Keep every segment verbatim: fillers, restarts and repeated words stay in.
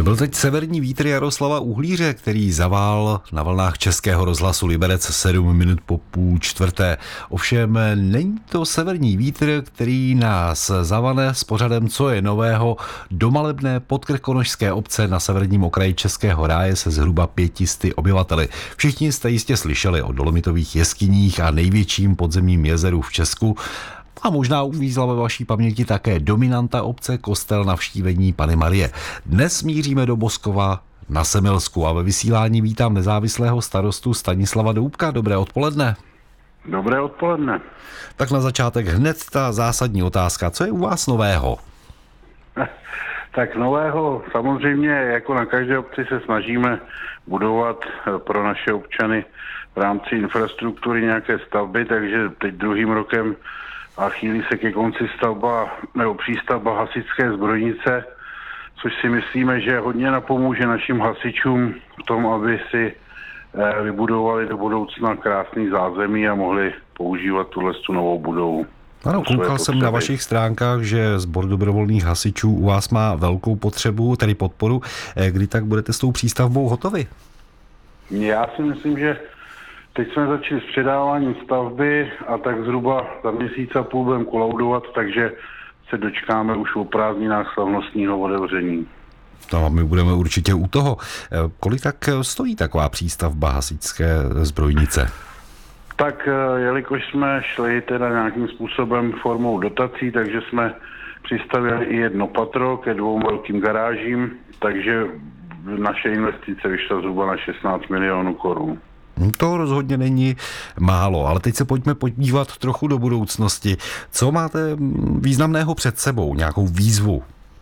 byl teď severní vítr Jaroslava Uhlíře, který zavál na vlnách Českého rozhlasu Liberec sedm minut po půl čtvrté. Ovšem není to severní vítr, který nás zavane s pořadem Co je nového do malebné podkrkonošské obce na severním okraji Českého ráje se zhruba pětisty obyvateli. Všichni jste jistě slyšeli o dolomitových jeskyních a největším podzemním jezeru v Česku. A možná uvízla ve vaší paměti také dominanta obce, kostel Navštívení Panny Marie. Dnes míříme do Boskova na Semilsku a ve vysílání vítám nezávislého starostu Stanislava Doubka. Dobré odpoledne. Dobré odpoledne. Tak na začátek hned ta zásadní otázka. Co je u vás nového? Tak nového samozřejmě, jako na každé obci se snažíme budovat pro naše občany v rámci infrastruktury nějaké stavby, takže teď druhým rokem a chýlí se ke konci stavba nebo přístavba hasičské zbrojnice, což si myslíme, že hodně napomůže našim hasičům v tom, aby si vybudovali do budoucna krásný zázemí a mohli používat tuhle novou budovu. Ano, koukal jsem na vašich stránkách, že Sbor dobrovolných hasičů u vás má velkou potřebu, tedy podporu. Kdy tak budete s tou přístavbou hotovi? Já si myslím, že teď jsme začali s předáváním stavby a tak zhruba za měsíc a půl budeme kolaudovat, takže se dočkáme už o prázdninách slavnostního otevření. No, my budeme určitě u toho. Kolik tak stojí taková přístavba hasičské zbrojnice? Tak jelikož jsme šli teda nějakým způsobem formou dotací, takže jsme přistavili i jedno patro ke dvou velkým garážím, takže naše investice vyšla zhruba na šestnáct milionů korun. To rozhodně není málo, ale teď se pojďme podívat trochu do budoucnosti. Co máte významného před sebou, nějakou výzvu?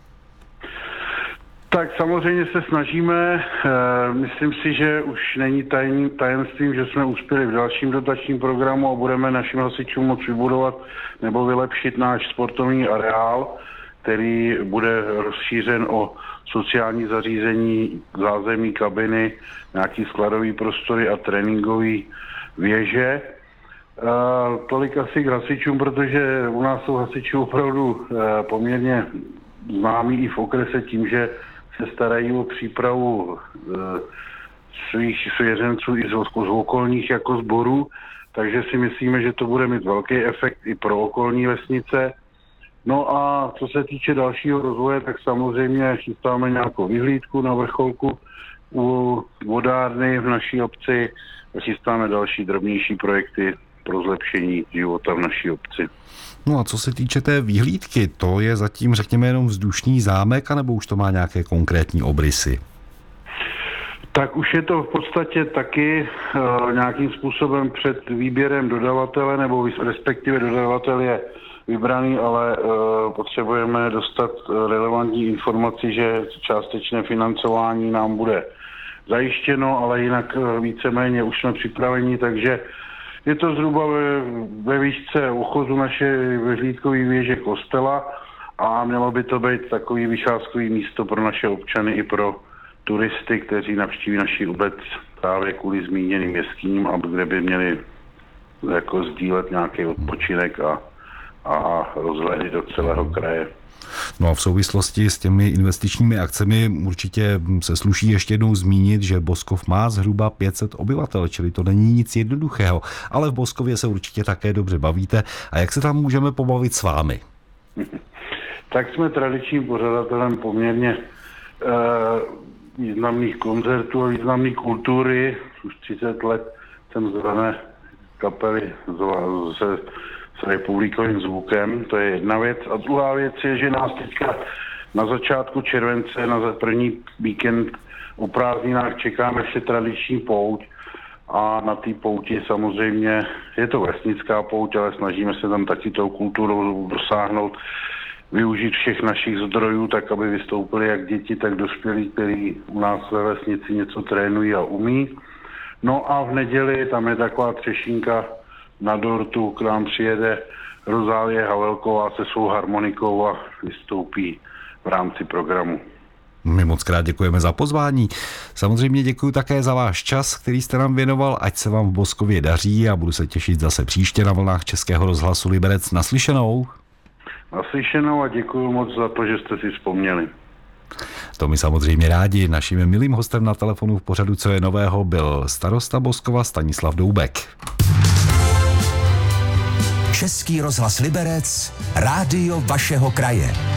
Tak samozřejmě se snažíme, myslím si, že už není tajným tajemstvím, že jsme uspěli v dalším dotačním programu a budeme našim hasičům moct vybudovat nebo vylepšit náš sportovní areál, který bude rozšířen o sociální zařízení, zázemí, kabiny, nějaký skladový prostory a tréninkový věže. Uh, tolik asi k hasičům, protože u nás jsou hasiči opravdu uh, poměrně známí i v okrese tím, že se starají o přípravu uh, svých svěřenců i z, z okolních jako sborů, takže si myslíme, že to bude mít velký efekt i pro okolní vesnice. No a co se týče dalšího rozvoje, tak samozřejmě chystáme nějakou vyhlídku na vrcholku u vodárny v naší obci, chystáme další drobnější projekty pro zlepšení života v naší obci. No a co se týče té výhlídky, to je zatím, řekněme, jenom vzdušný zámek, anebo už to má nějaké konkrétní obrysy? Tak už je to v podstatě taky uh, nějakým způsobem před výběrem dodavatele, nebo respektive dodavatel je vybraný, ale uh, potřebujeme dostat relevantní informaci, že částečné financování nám bude zajištěno, ale jinak uh, víceméně už jsme připraveni, takže je to zhruba ve, ve výšce ochozu naše vyhlídkové věže kostela a mělo by to být takový vycházkový místo pro naše občany i pro turisty, kteří navštíví naši obec právě kvůli zmíněným jeskyním, a kde by měli jako sdílet nějaký odpočinek a, a rozhledy do celého kraje. No a v souvislosti s těmi investičními akcemi určitě se sluší ještě jednou zmínit, že Boskov má zhruba pět set obyvatel, čili to není nic jednoduchého, ale v Boskově se určitě také dobře bavíte. A jak se tam můžeme pobavit s vámi? Tak jsme tradičním pořadatelem poměrně eh, významných koncertů a významné kultury. Už třicet let jsem z dané kapely se s republikovým zvukem, to je jedna věc. A druhá věc je, že nás teďka na začátku července, na první víkend o prázdninách čekáme ještě tradiční pouť. A na té pouti samozřejmě, je to vesnická pouť, ale snažíme se tam taky tou kulturou dosáhnout, využít všech našich zdrojů, tak aby vystoupili jak děti, tak dospělí, kteří u nás ve vesnici něco trénují a umí. No a v neděli tam je taková třešínka na dortu, k nám přijede Rozálie Havelková se svou harmonikou a vystoupí v rámci programu. My moc krát děkujeme za pozvání. Samozřejmě děkuji také za váš čas, který jste nám věnoval, ať se vám v Boskově daří a budu se těšit zase příště na vlnách Českého rozhlasu Liberec. Naslyšenou. Naslyšenou a děkuji moc za to, že jste si vzpomněli. To my samozřejmě rádi. Naším milým hostem na telefonu v pořadu Co je nového byl starosta Boskova Stanislav Doubek. Český rozhlas Liberec, rádio vašeho kraje.